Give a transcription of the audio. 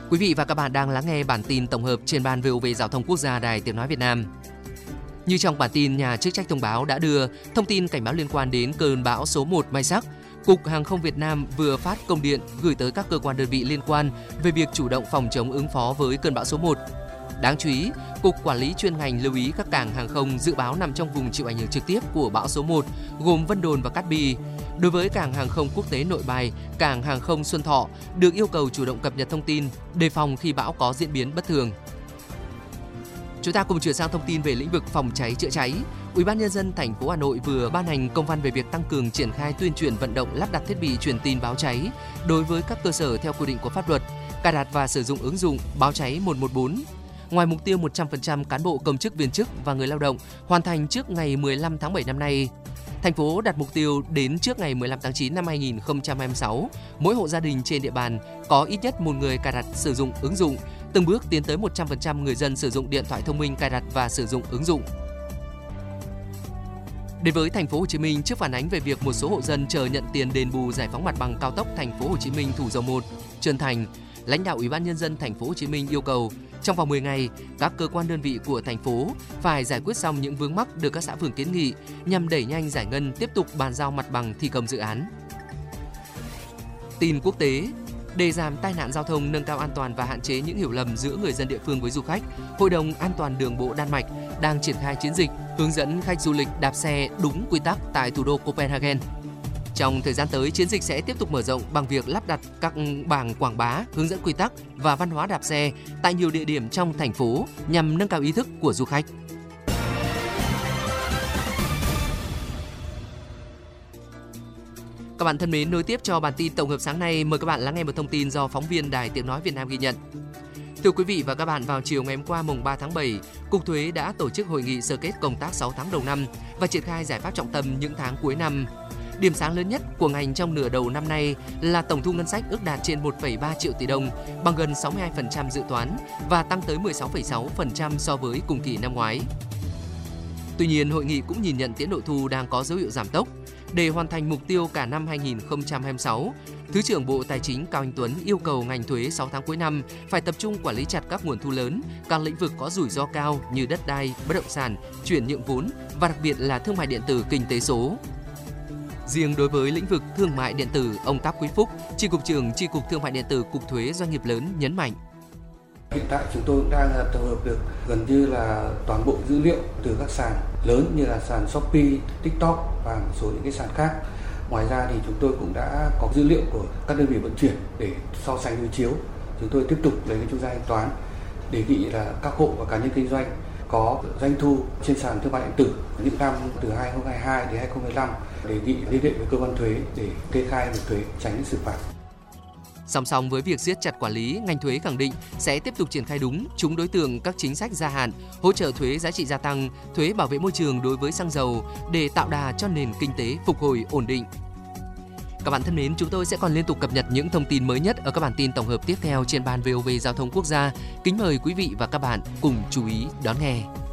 Quý vị và các bạn đang lắng nghe bản tin tổng hợp trên ban VOV Giao thông Quốc gia Đài Tiếng nói Việt Nam. Như trong bản tin, nhà chức trách thông báo đã đưa thông tin cảnh báo liên quan đến cơn bão số 1 Mai Sắc. Cục Hàng không Việt Nam vừa phát công điện gửi tới các cơ quan đơn vị liên quan về việc chủ động phòng chống ứng phó với cơn bão số 1. Đáng chú ý, Cục Quản lý chuyên ngành lưu ý các cảng hàng không dự báo nằm trong vùng chịu ảnh hưởng trực tiếp của bão số 1, gồm Vân Đồn và Cát Bi. Đối với cảng hàng không quốc tế Nội Bài, cảng hàng không Xuân Thọ được yêu cầu chủ động cập nhật thông tin, đề phòng khi bão có diễn biến bất thường. Chúng ta cùng chuyển sang thông tin về lĩnh vực phòng cháy chữa cháy. Ủy ban nhân dân thành phố Hà Nội vừa ban hành công văn về việc tăng cường triển khai tuyên truyền vận động lắp đặt thiết bị truyền tin báo cháy đối với các cơ sở theo quy định của pháp luật, cài đặt và sử dụng ứng dụng báo cháy 114. Ngoài mục tiêu 100% cán bộ công chức viên chức và người lao động hoàn thành trước ngày 15 tháng 7 năm nay, thành phố đặt mục tiêu đến trước ngày 15 tháng 9 năm 2026, mỗi hộ gia đình trên địa bàn có ít nhất một người cài đặt sử dụng ứng dụng, từng bước tiến tới 100% người dân sử dụng điện thoại thông minh cài đặt và sử dụng ứng dụng. Đến với thành phố Hồ Chí Minh, trước phản ánh về việc một số hộ dân chờ nhận tiền đền bù giải phóng mặt bằng cao tốc thành phố Hồ Chí Minh Thủ Dầu Một, Trơn Thành, lãnh đạo Ủy ban nhân dân thành phố Hồ Chí Minh yêu cầu trong vòng 10 ngày, các cơ quan đơn vị của thành phố phải giải quyết xong những vướng mắc được các xã phường kiến nghị nhằm đẩy nhanh giải ngân, tiếp tục bàn giao mặt bằng thi công dự án. Tin quốc tế. Để giảm tai nạn giao thông, nâng cao an toàn và hạn chế những hiểu lầm giữa người dân địa phương với du khách, Hội đồng An toàn đường bộ Đan Mạch đang triển khai chiến dịch hướng dẫn khách du lịch đạp xe đúng quy tắc tại thủ đô Copenhagen. Trong thời gian tới, chiến dịch sẽ tiếp tục mở rộng bằng việc lắp đặt các bảng quảng bá, hướng dẫn quy tắc và văn hóa đạp xe tại nhiều địa điểm trong thành phố nhằm nâng cao ý thức của du khách. Các bạn thân mến, nối tiếp cho bản tin tổng hợp sáng nay, mời các bạn lắng nghe một thông tin do phóng viên Đài Tiếng nói Việt Nam ghi nhận. Thưa quý vị và các bạn, vào chiều ngày hôm qua mùng 3 tháng 7, Cục Thuế đã tổ chức hội nghị sơ kết công tác 6 tháng đầu năm và triển khai giải pháp trọng tâm những tháng cuối năm. Điểm sáng lớn nhất của ngành trong nửa đầu năm nay là tổng thu ngân sách ước đạt trên 1,3 triệu tỷ đồng, bằng gần 62% dự toán và tăng tới 16,6% so với cùng kỳ năm ngoái. Tuy nhiên, hội nghị cũng nhìn nhận tiến độ thu đang có dấu hiệu giảm tốc. Để hoàn thành mục tiêu cả năm 2026, Thứ trưởng Bộ Tài chính Cao Anh Tuấn yêu cầu ngành thuế 6 tháng cuối năm phải tập trung quản lý chặt các nguồn thu lớn, các lĩnh vực có rủi ro cao như đất đai, bất động sản, chuyển nhượng vốn và đặc biệt là thương mại điện tử, kinh tế số. Riêng đối với lĩnh vực thương mại điện tử, ông Táp Quý Phúc, Chi cục trưởng Chi cục Thương mại điện tử, Cục Thuế Doanh nghiệp lớn nhấn mạnh. Hiện tại chúng tôi đang tổng hợp được gần như là toàn bộ dữ liệu từ các sàn lớn như là sàn Shopee, TikTok và một số những cái sàn khác. Ngoài ra thì chúng tôi cũng đã có dữ liệu của các đơn vị vận chuyển để so sánh đối chiếu. Chúng tôi tiếp tục lấy cái chuyên gia thanh toán, đề nghị là các hộ và cá nhân kinh doanh có doanh thu trên sàn thương mại điện tử những năm từ 2022 đến 2025 đề nghị liên hệ với cơ quan thuế để kê khai nộp thuế, tránh xử phạt. Song song với việc siết chặt quản lý, ngành thuế khẳng định sẽ tiếp tục triển khai đúng, trúng đối tượng các chính sách gia hạn, hỗ trợ thuế giá trị gia tăng, thuế bảo vệ môi trường đối với xăng dầu để tạo đà cho nền kinh tế phục hồi ổn định. Các bạn thân mến, chúng tôi sẽ còn liên tục cập nhật những thông tin mới nhất ở các bản tin tổng hợp tiếp theo trên ban VOV Giao thông Quốc gia. Kính mời quý vị và các bạn cùng chú ý đón nghe.